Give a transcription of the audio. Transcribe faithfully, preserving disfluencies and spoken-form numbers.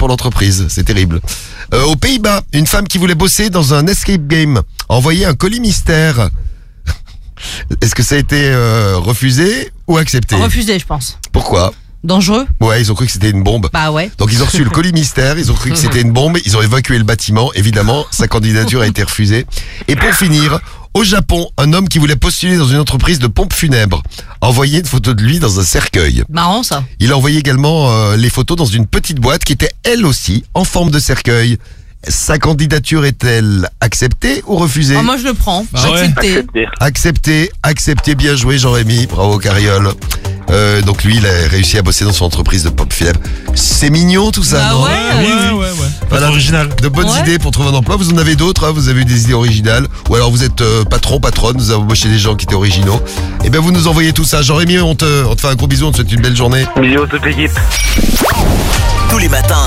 pour l'entreprise. C'est terrible. Euh, aux Pays-Bas, une femme qui voulait bosser dans un escape game a envoyé un colis mystère. Est-ce que ça a été euh, refusé ou accepté? Refusé, je pense. Pourquoi? Dangereux? Ouais, ils ont cru que c'était une bombe. Bah ouais. Donc ils ont reçu le colis mystère, ils ont cru que c'était une bombe, ils ont évacué le bâtiment. Évidemment, sa candidature a été refusée. Et pour finir, au Japon, un homme qui voulait postuler dans une entreprise de pompes funèbres a envoyé une photo de lui dans un cercueil. Marrant ça. Il a envoyé également euh, les photos dans une petite boîte qui était elle aussi en forme de cercueil. Sa candidature est-elle acceptée ou refusée? Ah, moi je le prends. Bah ouais. Accepté. Accepté. Accepté, accepté, bien joué Jean-Rémy, bravo Cariole. Euh, donc lui, il a réussi à bosser dans son entreprise de pompes funèbres. C'est mignon tout ça, Bah non? ouais. Oui, ouais, ouais, ouais. Voilà. Pas original. De bonnes Ouais. idées pour trouver un emploi. Vous en avez d'autres, hein, vous avez eu des idées originales. Ou alors vous êtes euh, patron, patronne, vous avez embauché des gens qui étaient originaux. Et bien vous nous envoyez tout ça. Jean-Rémy, on te, on te fait un gros bisou, on te souhaite une belle journée. Bisous à toute l'équipe. Tous les matins,